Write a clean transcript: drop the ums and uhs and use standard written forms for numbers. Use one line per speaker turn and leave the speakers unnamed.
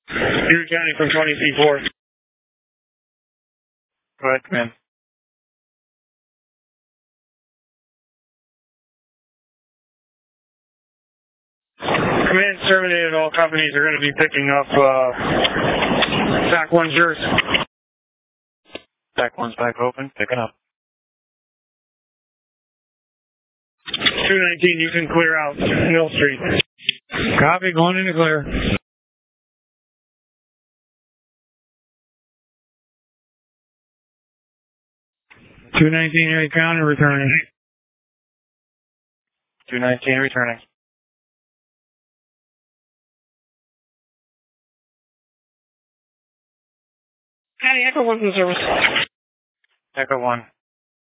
Erie County from 20C4. Go ahead, come in. Command terminated. All companies are going to be picking up back one's yours. Back one's back open, picking up. 219, you can clear out Mill Street. Copy, going into clear. 219 Erie County returning. 219 returning. County Echo 1 for service. Echo 1.